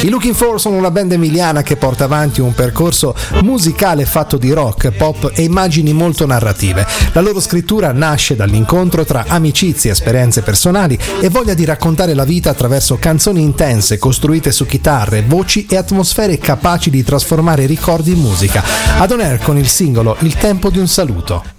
I Looking For sono una band emiliana che porta avanti un percorso musicale fatto di rock, pop e immagini molto narrative. La loro scrittura nasce dall'incontro tra amicizie, esperienze personali e voglia di raccontare la vita attraverso canzoni intense costruite su chitarre, voci e atmosfere capaci di trasformare ricordi in musica. Ad On Air con il singolo Il tempo di un saluto.